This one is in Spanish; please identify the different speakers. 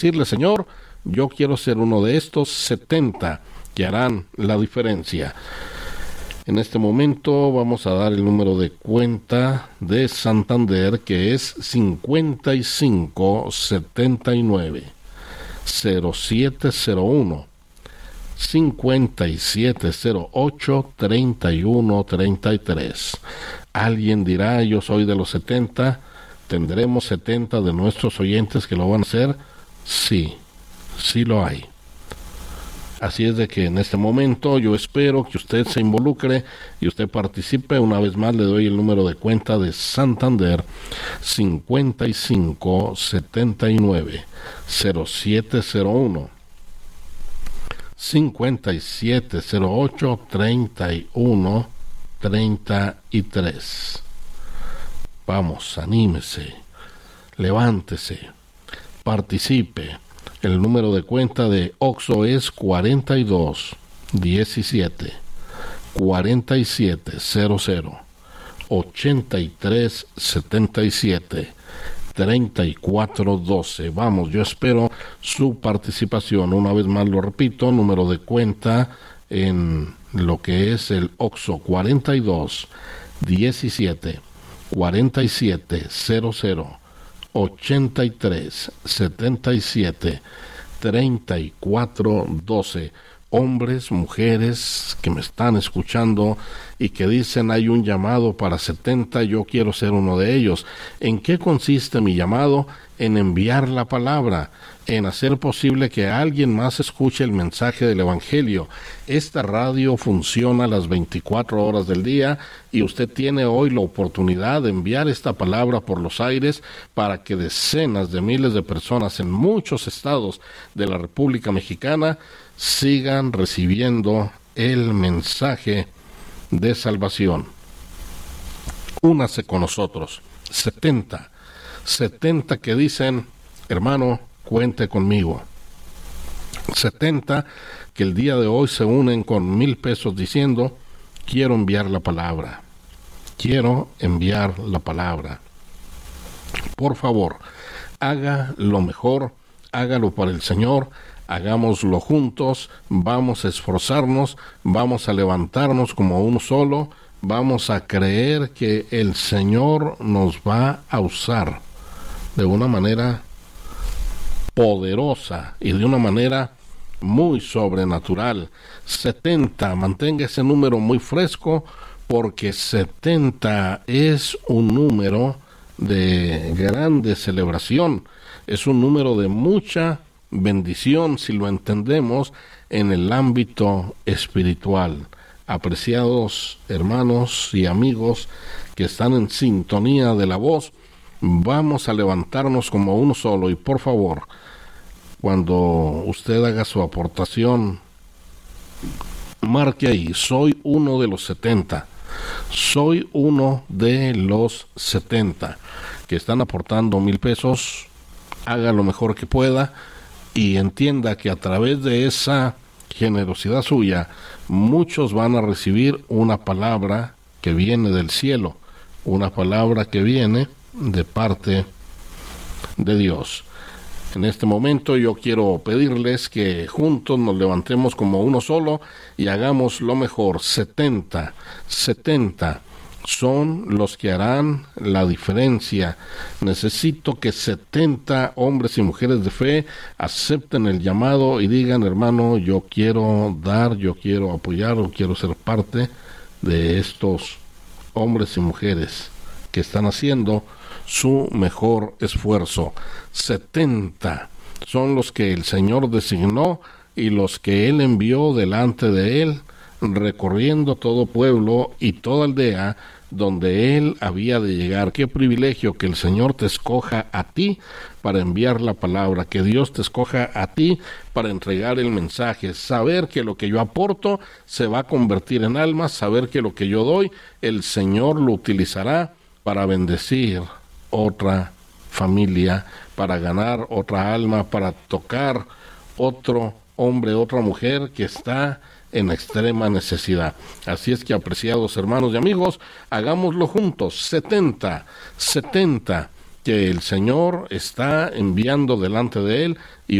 Speaker 1: decirle, Señor, yo quiero ser uno de estos 70 que harán la diferencia. En este momento vamos a dar el número de cuenta de Santander, que es 5579 0701 5708 3133. Alguien dirá, yo soy de los 70. ¿Tendremos 70 de nuestros oyentes que lo van a hacer? Sí, sí lo hay. Así es de que en este momento yo espero que usted se involucre y usted participe. Una vez más le doy el número de cuenta de Santander, 5579 0701 5708 3133. Vamos, anímese, levántese, participe. El número de cuenta de OXXO es 4217 4700 8377 3412. Vamos, yo espero su participación. Una vez más lo repito, número de cuenta en lo que es el OXXO 4217 4700 8377 3412. Hombres, mujeres que me están escuchando y que dicen hay un llamado para 70, yo quiero ser uno de ellos. ¿En qué consiste mi llamado? En enviar la palabra, en hacer posible que alguien más escuche el mensaje del Evangelio. Esta radio funciona las 24 horas del día y usted tiene hoy la oportunidad de enviar esta palabra por los aires para que decenas de miles de personas en muchos estados de la República Mexicana sigan recibiendo el mensaje de salvación. Únase con nosotros. 70 que dicen, hermano, cuente conmigo. 70 que el día de hoy se unen con 1,000 pesos diciendo, quiero enviar la palabra. Quiero enviar la palabra. Por favor, haga lo mejor, hágalo para el Señor. Hagámoslo juntos, vamos a esforzarnos, vamos a levantarnos como uno solo, vamos a creer que el Señor nos va a usar de una manera poderosa y de una manera muy sobrenatural. 70, mantenga ese número muy fresco porque 70 es un número de grande celebración, es un número de mucha bendición si lo entendemos en el ámbito espiritual. Apreciados hermanos y amigos que están en sintonía de la voz, vamos a levantarnos como uno solo y por favor, cuando usted haga su aportación, marque ahí, soy uno de los 70. Soy uno de los 70 que están aportando 1,000 pesos. Haga lo mejor que pueda y entienda que a través de esa generosidad suya, muchos van a recibir una palabra que viene del cielo, una palabra que viene de parte de Dios. En este momento yo quiero pedirles que juntos nos levantemos como uno solo y hagamos lo mejor. 70 son los que harán la diferencia. Necesito que 70 hombres y mujeres de fe acepten el llamado y digan, hermano, yo quiero dar, yo quiero apoyar, o quiero ser parte de estos hombres y mujeres que están haciendo su mejor esfuerzo. 70 son los que el Señor designó y los que Él envió delante de Él, recorriendo todo pueblo y toda aldea donde Él había de llegar. Qué privilegio que el Señor te escoja a ti para enviar la palabra, que Dios te escoja a ti para entregar el mensaje, saber que lo que yo aporto se va a convertir en almas, saber que lo que yo doy, el Señor lo utilizará para bendecir otra familia, para ganar otra alma, para tocar otro hombre, otra mujer que está en extrema necesidad. Así es que, apreciados hermanos y amigos, hagámoslo juntos. 70 que el Señor está enviando delante de él, y